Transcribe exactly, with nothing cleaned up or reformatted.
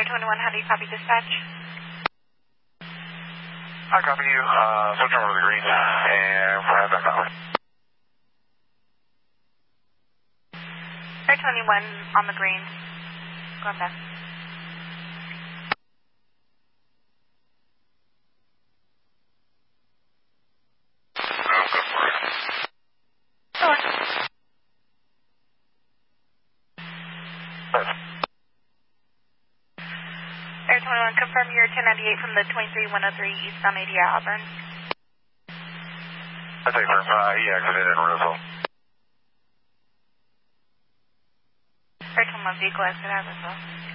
twenty-one, how do you copy dispatch? I copy you. Uh, switch over to the green and fly back that way. Air twenty-one on the green. Going back. I'm good for it. Air twenty-one, confirm you're ten ninety-eight from the twenty-three one oh three eastbound eighty at Auburn. I take her. Uh, he exited in Roseville. Air twenty-one, vehicle exit at Roseville.